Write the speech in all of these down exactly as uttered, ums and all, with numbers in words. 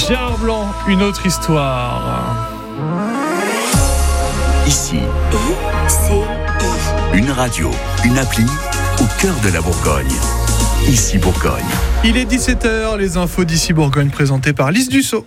Gérard Blanc, une autre histoire. Ici, I C I. une radio, une appli au cœur de la Bourgogne. Ici Bourgogne. Il est dix-sept heures, les infos d'Ici Bourgogne présentées par Lise Dussault.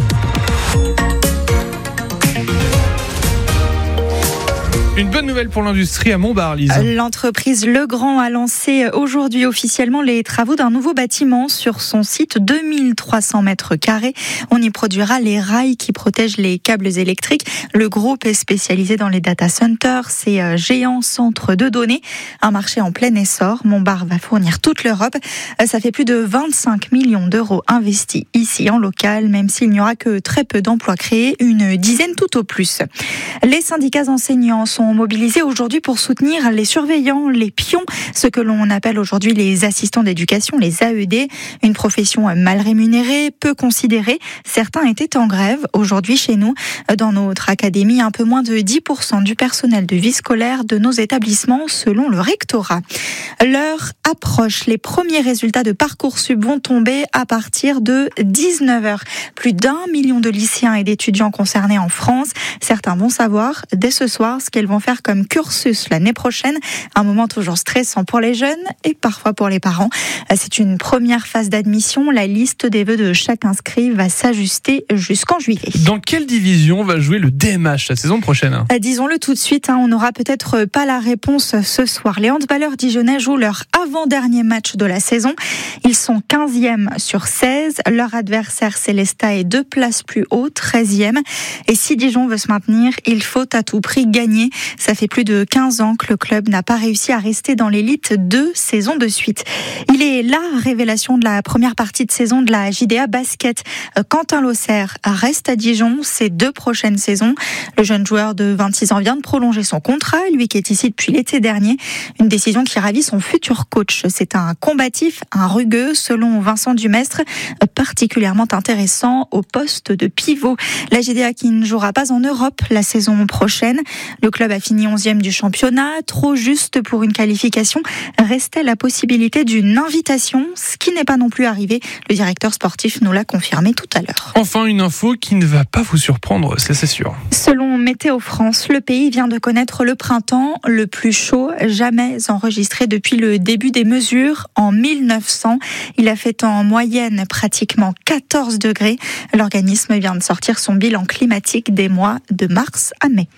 Une bonne nouvelle pour l'industrie à Montbard, Lise. L'entreprise Legrand a lancé aujourd'hui officiellement les travaux d'un nouveau bâtiment sur son site, deux mille trois cents mètres carrés. On y produira les rails qui protègent les câbles électriques. Le groupe est spécialisé dans les data centers, ces géants centres de données. Un marché en plein essor. Montbard va fournir toute l'Europe. Ça fait plus de vingt-cinq millions d'euros investis ici en local, même s'il n'y aura que très peu d'emplois créés, une dizaine tout au plus. Les syndicats enseignants sont mobilisés aujourd'hui pour soutenir les surveillants, les pions, ce que l'on appelle aujourd'hui les assistants d'éducation, les A E D, une profession mal rémunérée, peu considérée. Certains étaient en grève aujourd'hui chez nous. Dans notre académie, un peu moins de dix pour cent du personnel de vie scolaire de nos établissements selon le rectorat. L'heure approche. Les premiers résultats de Parcoursup vont tomber à partir de dix-neuf heures. Plus d'un million de lycéens et d'étudiants concernés en France. Certains vont savoir dès ce soir ce qu'elles vont faire comme cursus l'année prochaine. Un moment toujours stressant pour les jeunes et parfois pour les parents. C'est une première phase d'admission. La liste des vœux de chaque inscrit va s'ajuster jusqu'en juillet. Dans quelle division va jouer le D M H la saison prochaine ? Disons-le tout de suite, hein, on n'aura peut-être pas la réponse ce soir. Les handballeurs dijonnais jouent leur avant-dernier match de la saison. Ils sont quinzième sur seize. Leur adversaire Célestat est deux places plus haut, treizième. Et si Dijon veut se maintenir, il faut à tout prix gagner. Ça fait plus de quinze ans que le club n'a pas réussi à rester dans l'élite deux saisons de suite. Il est la révélation de la première partie de saison de la J D A Basket. Quentin Losser reste à Dijon ces deux prochaines saisons. Le jeune joueur de vingt-six ans vient de prolonger son contrat, lui qui est ici depuis l'été dernier. Une décision qui ravit son futur coach. C'est un combatif, un rugueux, selon Vincent Dumestre, particulièrement intéressant au poste de pivot. La J D A qui ne jouera pas en Europe la saison prochaine. Le club a fini onzième du championnat, trop juste pour une qualification. Restait la possibilité d'une invitation, ce qui n'est pas non plus arrivé. Le directeur sportif nous l'a confirmé tout à l'heure. Enfin, une info qui ne va pas vous surprendre, ça c'est sûr. Selon Météo France, le pays vient de connaître le printemps le plus chaud jamais enregistré depuis le début des mesures en mille neuf cents. Il a fait en moyenne pratiquement quatorze degrés. L'organisme vient de sortir son bilan climatique des mois de mars à mai.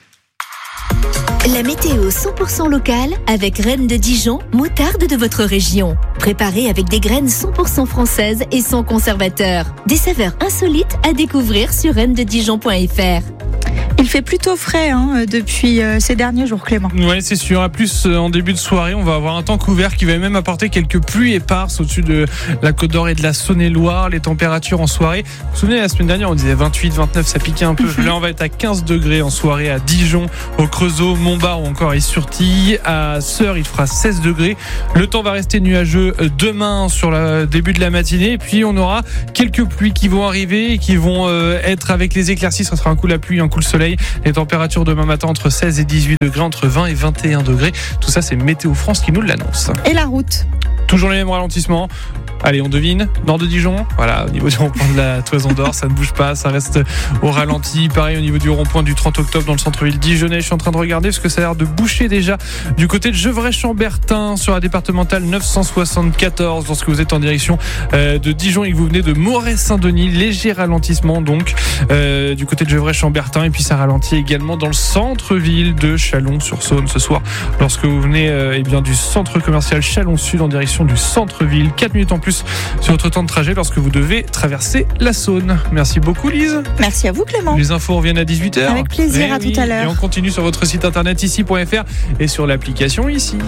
La météo cent pour cent locale avec Reine de Dijon, moutarde de votre région. Préparée avec des graines cent pour cent françaises et sans conservateur. Des saveurs insolites à découvrir sur reine de dijon point f r. Il fait plutôt frais hein, depuis euh, ces derniers jours, Clément. Ouais, c'est sûr. À plus, euh, en début de soirée, on va avoir un temps couvert qui va même apporter quelques pluies éparses au-dessus de la Côte d'Or et de la Saône-et-Loire. Les températures en soirée, vous vous souvenez, la semaine dernière, on disait vingt-huit, vingt-neuf, ça piquait un peu. Mm-hmm. Là, on va être à quinze degrés en soirée à Dijon, au Creusot, Montbard ou encore à Surtilly. À Sœurs, il fera seize degrés. Le temps va rester nuageux demain sur le début de la matinée. Et puis, on aura quelques pluies qui vont arriver et qui vont euh, être avec les éclaircies. Ça sera un coup la pluie, un coup le soleil. Les températures demain matin entre seize et dix-huit degrés, entre vingt et vingt et un degrés. Tout ça, c'est Météo France qui nous l'annonce. Et la route ? Toujours les mêmes ralentissements. Allez, on devine. Nord de Dijon. Voilà, au niveau du rond-point de la Toison d'Or, ça ne bouge pas, ça reste au ralenti. Pareil au niveau du rond-point du trente octobre dans le centre-ville dijonnais. Je suis en train de regarder parce que ça a l'air de boucher déjà du côté de Gevrey-Chambertin sur la départementale neuf cent soixante-quatorze. Lorsque vous êtes en direction euh, de Dijon et que vous venez de Moret-Saint-Denis, léger ralentissement donc euh, du côté de Gevrey-Chambertin. Et puis ça ralentit également dans le centre-ville de Chalon-sur-Saône ce soir. Lorsque vous venez euh, eh bien, du centre commercial Chalon-Sud en direction du centre-ville. quatre minutes en plus sur votre temps de trajet lorsque vous devez traverser la Saône. Merci beaucoup Lise. Merci à vous Clément. Les infos reviennent à dix-huit heures. Avec plaisir, et à oui, tout à l'heure. Et on continue sur votre site internet ici point f r et sur l'application Ici.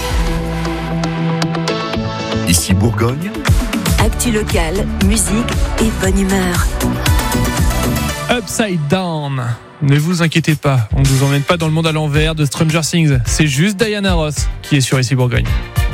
Ici Bourgogne. Actu locale, musique et bonne humeur. Upside Down. Ne vous inquiétez pas, on ne vous emmène pas dans le monde à l'envers de Stranger Things. C'est juste Diana Ross qui est sur Ici Bourgogne.